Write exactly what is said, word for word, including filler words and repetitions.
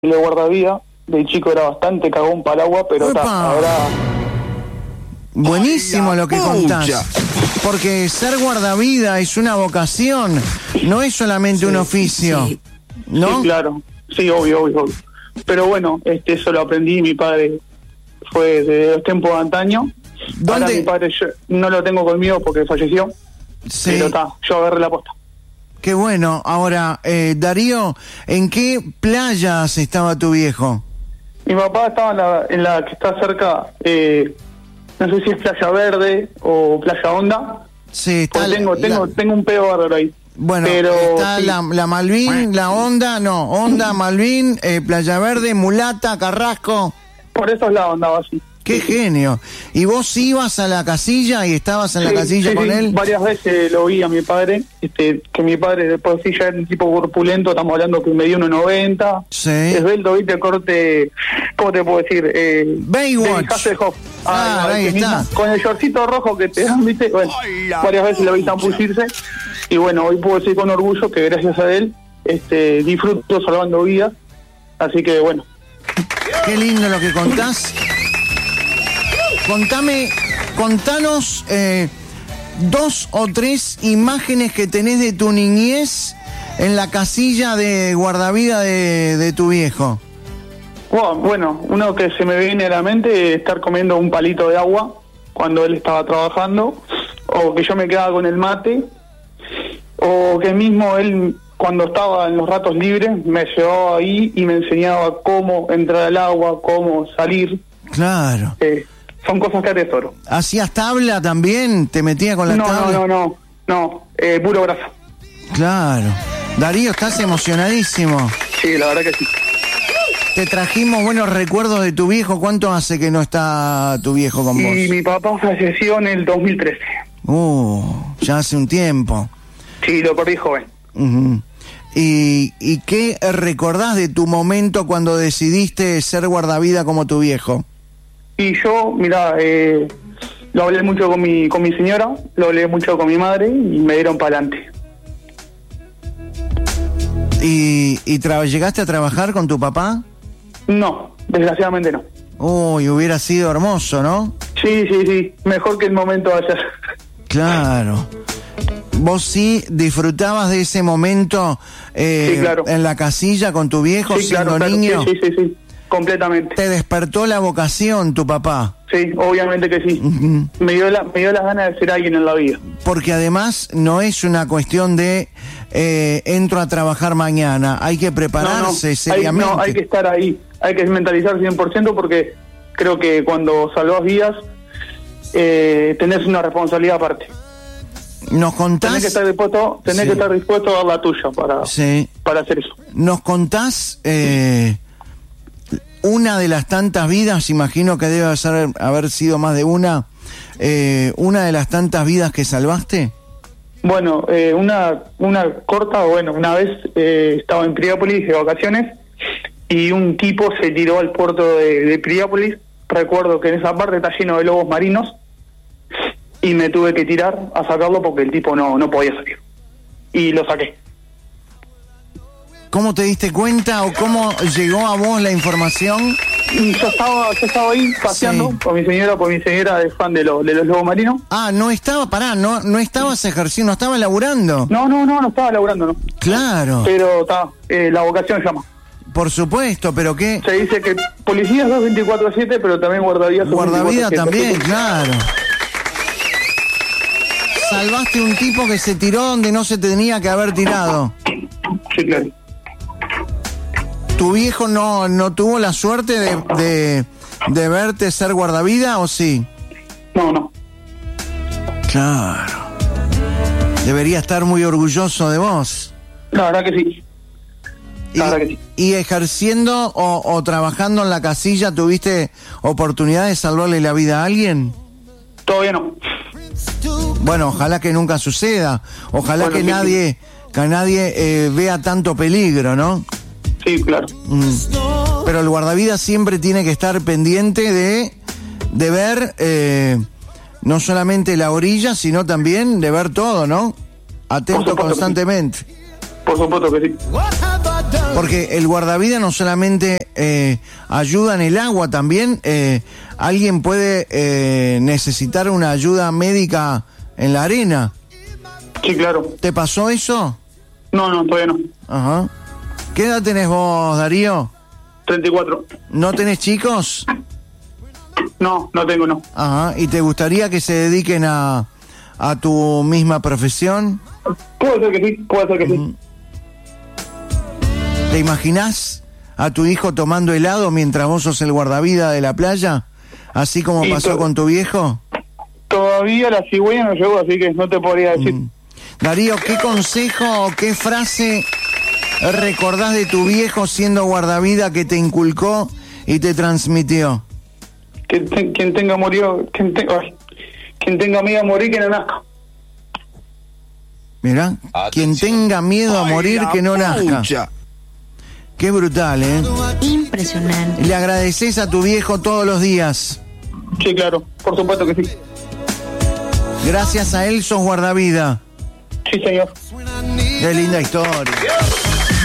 de guardavidas. De chico era bastante cagón para el agua, pero está, ahora... Buenísimo lo que contás. Porque ser guardavida es una vocación, no es solamente sí, un oficio, sí. ¿no? Sí, claro. Sí, obvio, obvio, obvio. Pero bueno, este, eso lo aprendí, mi padre fue de los tiempos de antaño. ¿Dónde? Ahora mi padre yo no lo tengo conmigo porque falleció. Sí. Pero está, yo agarré la posta. Qué bueno. Ahora, eh, Darío, ¿en qué playas estaba tu viejo? Mi papá estaba en la, en la que está cerca, eh, no sé si es Playa Verde o Playa Honda. Sí, está. Tengo, la... tengo, tengo un pedo bárbaro ahí. Bueno, pero está sí. la, la Malvin, la Honda, no, Honda, Malvin, eh, Playa Verde, Mulata, Carrasco. Por esos lados andaba así. ¡Qué sí, genio! ¿Y vos ibas a la casilla y estabas en sí, la casilla sí, con sí. él? Varias veces lo vi a mi padre, este, que mi padre después sí ya era un tipo corpulento, estamos hablando que medía uno noventa. Sí. Esbelto, viste, corte, ¿cómo te puedo decir? Eh, Baywatch. Hasselhoff. Ah, ah, ahí está. Mismo, con el shortcito rojo que te dan, viste, bueno, Hola, varias veces lo vi zambullirse. Y bueno, hoy puedo decir con orgullo que gracias a él este, disfruto salvando vidas. Así que bueno. Qué lindo lo que contás. Contame, contanos eh, dos o tres imágenes que tenés de tu niñez en la casilla de guardavida de, de tu viejo. Wow, bueno, uno que se me viene a la mente es estar comiendo un palito de agua cuando él estaba trabajando, o que yo me quedaba con el mate, o que mismo él cuando estaba en los ratos libres me llevaba ahí y me enseñaba cómo entrar al agua, cómo salir. Claro. Eh, Son cosas que atesoro. ¿Hacías tabla también? ¿Te metía con la no, tabla? No, no, no, no, eh, puro brazo. Claro. Darío, estás emocionadísimo. Sí, la verdad que sí. Te trajimos buenos recuerdos de tu viejo. ¿Cuánto hace que no está tu viejo con y vos? Y mi papá falleció en el dos mil trece. Uh, ya hace un tiempo. Sí, lo perdí joven. Uh-huh. ¿Y, ¿Y qué recordás de tu momento cuando decidiste ser guardavida como tu viejo? Y yo, mira, eh, lo hablé mucho con mi con mi señora, lo hablé mucho con mi madre y me dieron para adelante. ¿Y, y tra- llegaste a trabajar con tu papá? No, desgraciadamente no. Uy, hubiera sido hermoso, ¿no? Sí, sí, sí, mejor que el momento de ayer. Claro. ¿Vos sí disfrutabas de ese momento eh, sí, claro. en la casilla con tu viejo sí, siendo claro, niño? Sí, sí, sí, sí, completamente. ¿Te despertó la vocación tu papá? Sí, obviamente que sí. Uh-huh. Me dio la, me dio las ganas de ser alguien en la vida. Porque además no es una cuestión de eh, entro a trabajar mañana, hay que prepararse no, no, seriamente. Hay, no, hay que estar ahí, hay que mentalizar cien por ciento porque creo que cuando salvás vidas eh, tenés una responsabilidad aparte. Nos contás... Tenés que estar dispuesto, tenés sí. que estar dispuesto a dar la tuya para, sí. para hacer eso. Nos contás eh, una de las tantas vidas, imagino que debe ser, haber sido más de una, eh, una de las tantas vidas que salvaste. Bueno, eh, una una corta, bueno, una vez eh, estaba en Piriápolis de vacaciones y un tipo se tiró al puerto de, de Piriápolis. Recuerdo que en esa parte está lleno de lobos marinos y me tuve que tirar a sacarlo porque el tipo no, no podía salir. Y lo saqué. ¿Cómo te diste cuenta o cómo llegó a vos la información? Y yo estaba, yo estaba ahí paseando sí. con mi señora, porque mi señora es fan de, lo, de los lobos marinos. Ah, no estaba, pará, no no estabas ejerciendo, no estabas laburando. No, no, no, no estaba laburando, no. Claro. Pero está, eh, la vocación llama. Por supuesto, pero ¿qué? Se dice que policías son veinticuatro siete, pero también guardavidas son Guardavida también, claro. Salvaste un tipo que se tiró donde no se tenía que haber tirado. Sí, claro. ¿Tu viejo no, no tuvo la suerte de, de, de verte ser guardavida o sí? No, no. Claro. Debería estar muy orgulloso de vos. La verdad que sí. La y, verdad que sí. ¿Y ejerciendo o, o trabajando en la casilla tuviste oportunidad de salvarle la vida a alguien? Todavía no. Bueno, ojalá que nunca suceda. Ojalá bueno, que, sí, nadie, sí. que nadie eh, vea tanto peligro, ¿no? Sí, claro. Mm. Pero el guardavidas siempre tiene que estar pendiente de, de ver eh, no solamente la orilla, sino también de ver todo, ¿no? Atento Por constantemente. Sí. Por supuesto que sí. Porque el guardavidas no solamente eh, ayuda en el agua, también eh, alguien puede eh, necesitar una ayuda médica en la arena. Sí, claro. ¿Te pasó eso? No, no, todavía no. Ajá. ¿Qué edad tenés vos, Darío? treinta y cuatro. ¿No tenés chicos? No, no tengo, no. Ajá. ¿Y te gustaría que se dediquen a, a tu misma profesión? Puede ser que sí, puede ser que sí. Mm. ¿Te imaginás a tu hijo tomando helado mientras vos sos el guardavidas de la playa? Así como Y pasó to- con tu viejo. Todavía la cigüeña no llegó, así que no te podría decir. Mm. Darío, ¿qué consejo o qué frase recordás de tu viejo siendo guardavidas que te inculcó y te transmitió? Que te- quien tenga murió, quien, te- ay, quien tenga miedo a morir, que no nazca. Mirá, quien tenga miedo a morir, que no nazca. Qué brutal, ¿eh? Impresionante. Le agradeces a tu viejo todos los días. Sí, claro, por supuesto que sí. Gracias a él sos guardavidas. Sí, señor. Qué linda historia.